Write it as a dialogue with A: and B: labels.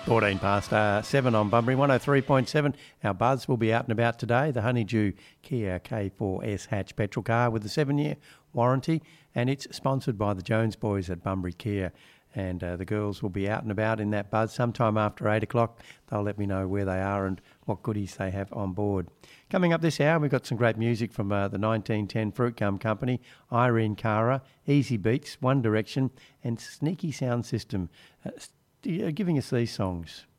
A: 14 past 7 on Bunbury 103.7. Our buzz will be out and about today. The Honeydew Kia K4S hatch petrol car with a 7-year warranty, and it's sponsored by the Jones boys at Bunbury Kia. And the girls will be out and about in that buzz sometime after 8 o'clock. They'll let me know where they are and what goodies they have on board. Coming up this hour, we've got some great music from the 1910 Fruit Gum Company, Irene Cara, Easy Beats, One Direction, and Sneaky Sound System, giving us these songs.